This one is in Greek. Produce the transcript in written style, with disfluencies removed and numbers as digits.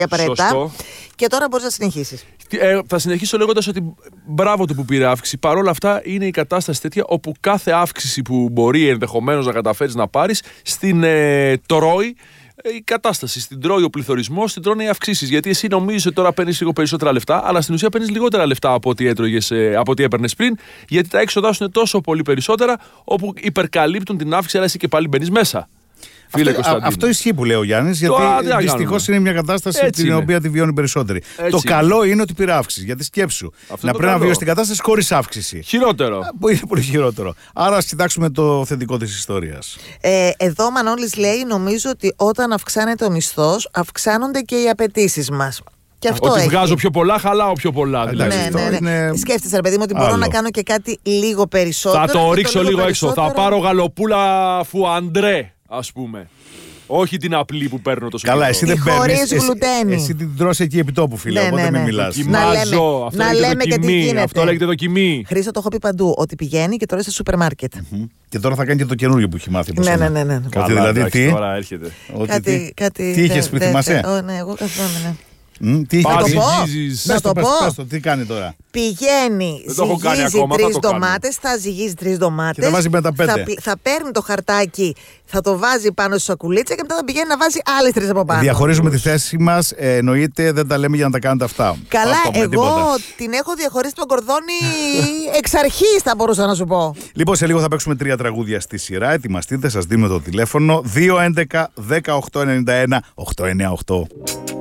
απαραίτητα. Σωστό. Και τώρα μπορείς να συνεχίσεις. Θα συνεχίσω λέγοντας ότι μπράβο του που πήρε αύξηση. Παρ' όλα αυτά είναι η κατάσταση τέτοια όπου κάθε αύξηση που μπορεί ενδεχομένως να καταφέρεις να πάρεις στην τρώει η κατάσταση. Στην τρώει ο πληθωρισμός, στην τρώνε οι αυξήσεις. Γιατί εσύ νομίζεις ότι τώρα παίρνεις λίγο περισσότερα λεφτά, αλλά στην ουσία παίρνεις λιγότερα λεφτά από ό,τι έπαιρνες πριν, γιατί τα έξοδά σου είναι τόσο πολύ περισσότερα, όπου υπερκαλύπτουν την αύξηση, αλλά εσύ και πάλι μπαίνεις μέσα. Αυτό ισχύει που λέει ο Γιάννης, γιατί δυστυχώς είναι μια κατάσταση την οποία τη βιώνει περισσότεροι. Το καλό είναι ότι πήρε αύξηση. Γιατί σκέψου να πρέπει να βιώσει την κατάσταση χωρίς αύξηση. Χειρότερο. Που είναι πολύ χειρότερο. Άρα ας κοιτάξουμε το θετικό της ιστορίας. Εδώ ο Μανώλης λέει: νομίζω ότι όταν αυξάνεται ο μισθός, αυξάνονται και οι απαιτήσεις μας. Ότι βγάζω πιο πολλά, χαλάω πιο πολλά. Δηλαδή. Ναι. Σκέφτεσαι, ρε παιδί μου, ότι μπορώ να κάνω και κάτι λίγο περισσότερο. Θα το ρίξω λίγο έξω. Θα πάρω γαλοπούλα φουαντρέ, ας πούμε. Όχι την απλή που παίρνω τόσο καλά, εσύ δεν παίρνεις. Εσύ την τρως εκεί επί τόπου, φίλε. Οπότε μην μιλάς. Δοκιμάζω. Να λέμε και τι γίνεται. Αυτό λέγεται δοκιμή. Χρήστο, το έχω πει παντού. Ότι πηγαίνει και τώρα στο σούπερ μάρκετ. Και τώρα θα κάνει και το καινούργιο που έχει μάθει. Ναι. Ότι δηλαδή τι. Τώρα έρχεται. Τι είχες πριν, θυμάσαι? Ναι, εγώ καθόμουν. Τι είχε να το πω. Τι κάνει τώρα? Πηγαίνει, ζυγίζει 3 ντομάτες, θα ζυγίζει 3 ντομάτες. Και θα βάζει μετά 5. Θα παίρνει το χαρτάκι, θα το βάζει πάνω στη σακουλίτσα και μετά θα πηγαίνει να βάζει άλλες 3 από πάνω. Διαχωρίζουμε τη θέση μας. Εννοείται δεν τα λέμε για να τα κάνετε αυτά. Καλά, εγώ την έχω διαχωρίσει τον κορδόνι εξ αρχής, θα μπορούσα να σου πω. Λοιπόν, σε λίγο θα παίξουμε 3 τραγούδια στη σειρά. Ετοιμαστείτε, σας δίνουμε το τηλέφωνο 211 1891 898.